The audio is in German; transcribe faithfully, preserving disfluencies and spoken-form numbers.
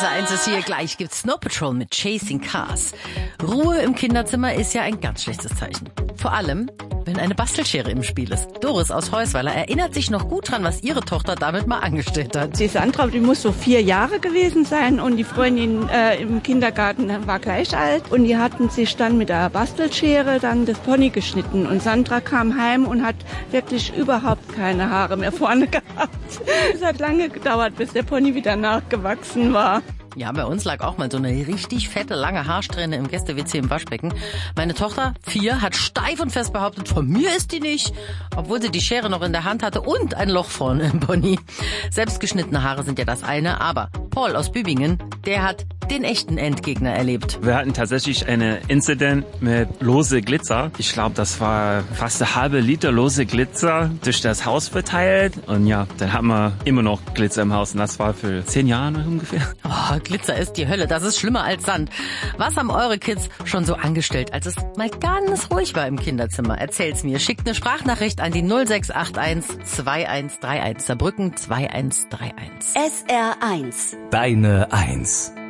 S R eins ist hier. Gleich gibt's Snow Patrol mit Chasing Cars. Ruhe im Kinderzimmer ist ja ein ganz schlechtes Zeichen. Vor allem, wenn eine Bastelschere im Spiel ist. Doris aus Heusweiler erinnert sich noch gut dran, was ihre Tochter damit mal angestellt hat. Die Sandra, die muss so vier Jahre gewesen sein und die Freundin äh, im Kindergarten war gleich alt und die hatten sich dann mit der Bastelschere dann das Pony geschnitten und Sandra kam heim und hat wirklich überhaupt keine Haare mehr vorne gehabt. Es hat lange gedauert, bis der Pony wieder nachgewachsen war. Ja, bei uns lag auch mal so eine richtig fette, lange Haarsträhne im Gäste-W C im Waschbecken. Meine Tochter, vier, hat steif und fest behauptet, von mir ist die nicht, obwohl sie die Schere noch in der Hand hatte und ein Loch vorne im Pony. Selbstgeschnittene Haare sind ja das eine, aber Paul aus Bübingen, der hat den echten Endgegner erlebt. Wir hatten tatsächlich eine Incident mit lose Glitzer. Ich glaube, das war fast eine halbe Liter lose Glitzer durch das Haus verteilt. Und ja, dann haben wir immer noch Glitzer im Haus. Und das war für zehn Jahre ungefähr. Oh, Glitzer ist die Hölle. Das ist schlimmer als Sand. Was haben eure Kids schon so angestellt, als es mal ganz ruhig war im Kinderzimmer? Erzähl's mir. Schickt eine Sprachnachricht an die null sechs acht eins zwei eins drei eins. Saarbrücken zwei eins drei eins. S R eins. Deine Eins.